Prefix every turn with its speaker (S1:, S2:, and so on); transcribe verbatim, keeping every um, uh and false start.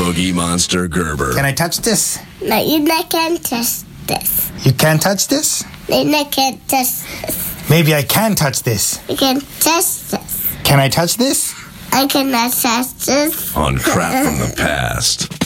S1: Boogie Monster Gerber.
S2: Can I touch this?
S3: No, you can't touch this.
S2: You can't touch this?
S3: No, you can't touch this.
S2: Maybe I can touch this.
S3: You can touch this.
S2: Can I touch this?
S3: I cannot touch this.
S1: On Crap from the Past.